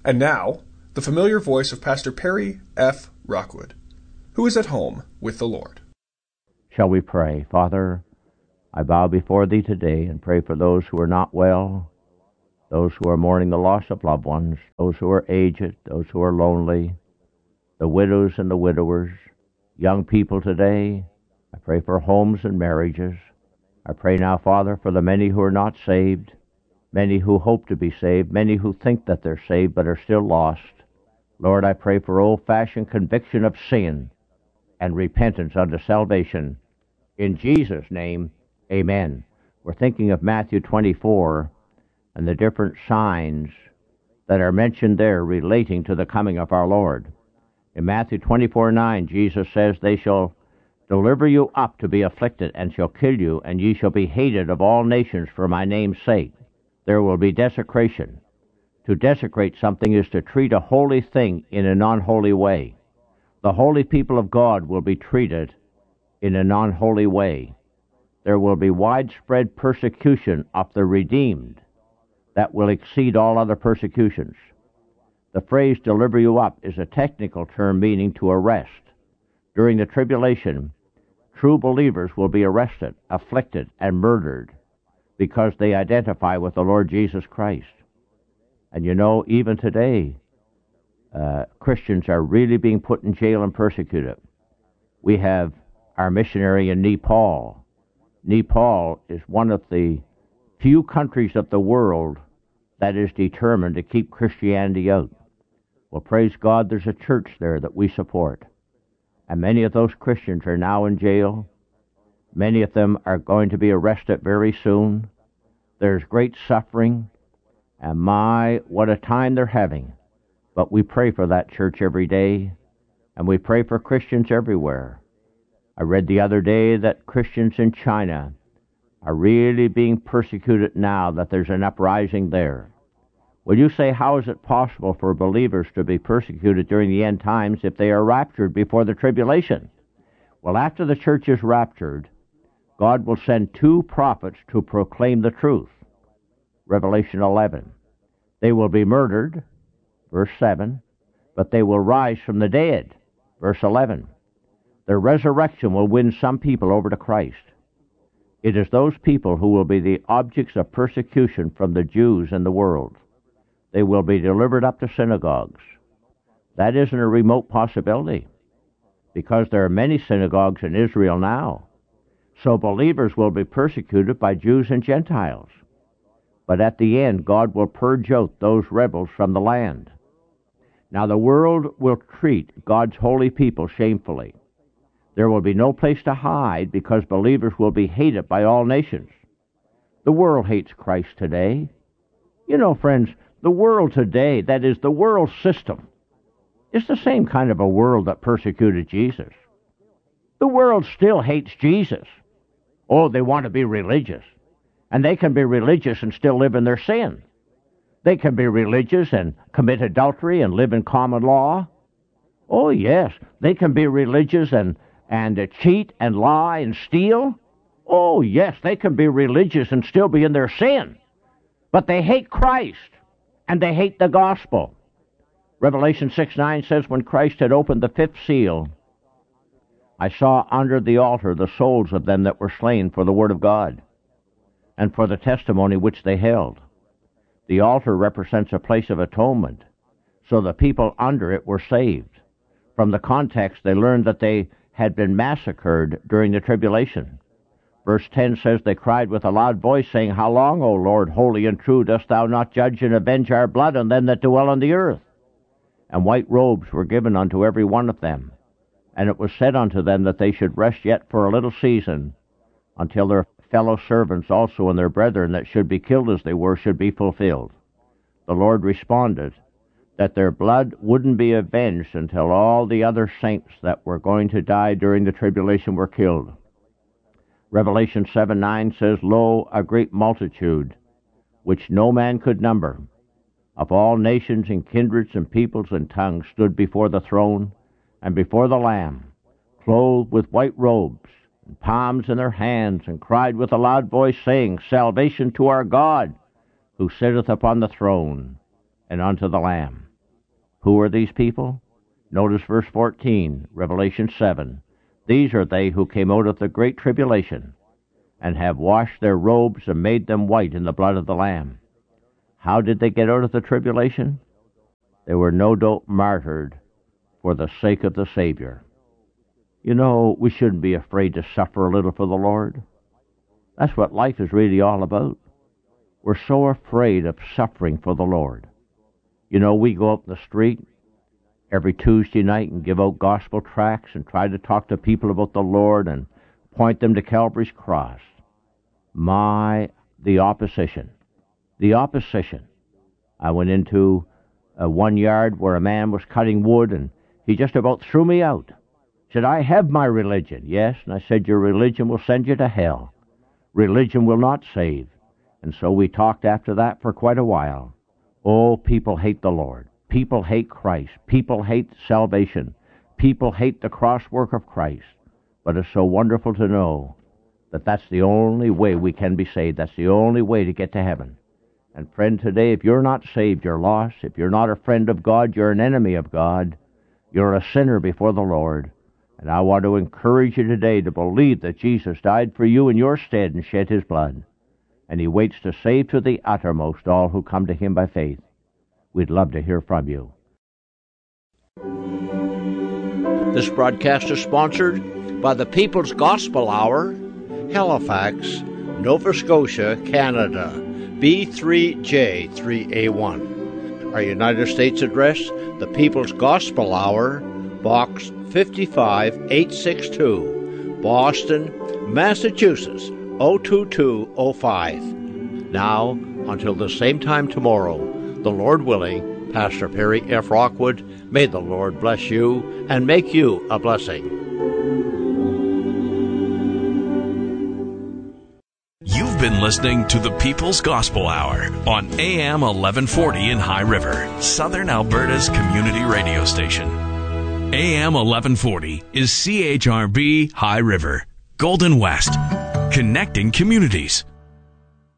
And now, the familiar voice of Pastor Perry F. Rockwood, who is at home with the Lord. Shall we pray? Father, I bow before Thee today and pray for those who are not well, those who are mourning the loss of loved ones, those who are aged, those who are lonely, the widows and the widowers, young people today. I pray for homes and marriages. I pray now, Father, for the many who are not saved, many who hope to be saved, many who think that they're saved but are still lost. Lord, I pray for old-fashioned conviction of sin and repentance unto salvation. In Jesus' name, amen. We're thinking of Matthew 24 and the different signs that are mentioned there relating to the coming of our Lord. In Matthew 24:9, Jesus says, "They shall deliver you up to be afflicted, and shall kill you, and ye shall be hated of all nations for my name's sake." There will be desecration. To desecrate something is to treat a holy thing in an unholy way. The holy people of God will be treated in an unholy way. There will be widespread persecution of the redeemed that will exceed all other persecutions. The phrase "deliver you up" is a technical term meaning to arrest. During the tribulation, true believers will be arrested, afflicted, and murdered because they identify with the Lord Jesus Christ. And you know, even today, Christians are really being put in jail and persecuted. We have our missionary in Nepal. Nepal is one of the few countries of the world that is determined to keep Christianity out. Well, praise God, there's a church there that we support. And many of those Christians are now in jail. Many of them are going to be arrested very soon. There's great suffering. And my, what a time they're having. But we pray for that church every day. And we pray for Christians everywhere. I read the other day that Christians in China are really being persecuted now, that there's an uprising there. Will you say, how is it possible for believers to be persecuted during the end times if they are raptured before the tribulation? Well, after the church is raptured, God will send 2 prophets to proclaim the truth. Revelation 11. They will be murdered, verse 7, but they will rise from the dead, verse 11. Their resurrection will win some people over to Christ. It is those people who will be the objects of persecution from the Jews in the world. They will be delivered up to synagogues. That isn't a remote possibility, because there are many synagogues in Israel now. So believers will be persecuted by Jews and Gentiles. But at the end, God will purge out those rebels from the land. Now the world will treat God's holy people shamefully. There will be no place to hide because believers will be hated by all nations. The world hates Christ today. You know, friends, the world today, that is the world system, is the same kind of a world that persecuted Jesus. The world still hates Jesus. Oh, they want to be religious. And they can be religious and still live in their sin. They can be religious and commit adultery and live in common law. Oh, yes, they can be religious and cheat and lie and steal. Oh, yes, they can be religious and still be in their sin. But they hate Christ, and they hate the gospel. Revelation 6:9 says, when Christ had opened the 5th seal, I saw under the altar the souls of them that were slain for the word of God, and for the testimony which they held. The altar represents a place of atonement, so the people under it were saved. From the context, they learned that they had been massacred during the tribulation. Verse 10 says, they cried with a loud voice, saying, How long, O Lord, holy and true, dost thou not judge and avenge our blood on them that dwell on the earth? And white robes were given unto every one of them. And it was said unto them that they should rest yet for a little season, until their fellow servants also and their brethren that should be killed as they were should be fulfilled. The Lord responded that their blood wouldn't be avenged until all the other saints that were going to die during the tribulation were killed. Revelation 7:9 says, Lo, a great multitude, which no man could number, of all nations and kindreds and peoples and tongues, stood before the throne and before the Lamb, clothed with white robes, and palms in their hands, and cried with a loud voice, saying, Salvation to our God, who sitteth upon the throne, and unto the Lamb. Who are these people? Notice verse 14, Revelation 7. These are they who came out of the great tribulation, and have washed their robes and made them white in the blood of the Lamb. How did they get out of the tribulation? They were no doubt martyred for the sake of the Savior. You know, we shouldn't be afraid to suffer a little for the Lord. That's what life is really all about. We're so afraid of suffering for the Lord. You know, we go out in the street every Tuesday night and give out gospel tracts and try to talk to people about the Lord and point them to Calvary's cross. The opposition. The opposition. I went into one yard where a man was cutting wood, and he just about threw me out. Said, I have my religion. Yes, and I said, your religion will send you to hell. Religion will not save. And so we talked after that for quite a while. Oh, people hate the Lord. People hate Christ. People hate salvation. People hate the cross work of Christ. But it's so wonderful to know that that's the only way we can be saved. That's the only way to get to heaven. And friend, today, if you're not saved, you're lost. If you're not a friend of God, you're an enemy of God. You're a sinner before the Lord. And I want to encourage you today to believe that Jesus died for you in your stead and shed his blood. And he waits to save to the uttermost all who come to him by faith. We'd love to hear from you. This broadcast is sponsored by the People's Gospel Hour, Halifax, Nova Scotia, Canada, B3J3A1. Our United States address, the People's Gospel Hour, Box 55862, Boston, Massachusetts, 02205. Now, until the same time tomorrow, the Lord willing, Pastor Perry F. Rockwood, may the Lord bless you and make you a blessing. You've been listening to the People's Gospel Hour on AM 1140 in High River, Southern Alberta's community radio station. AM 1140 is CHRB High River, Golden West, connecting communities.